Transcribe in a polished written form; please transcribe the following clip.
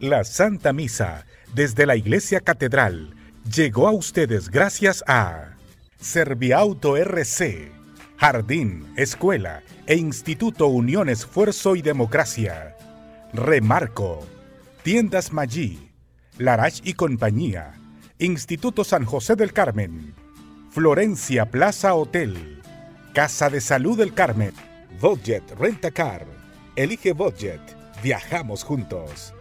La Santa Misa, desde la Iglesia Catedral, llegó a ustedes gracias a Serviauto RC, Jardín, Escuela e Instituto Unión Esfuerzo y Democracia. Remarco, Tiendas Maggi, Larach y Compañía, Instituto San José del Carmen, Florencia Plaza Hotel, Casa de Salud del Carmen, Budget Rentacar. Elige Budget, viajamos juntos.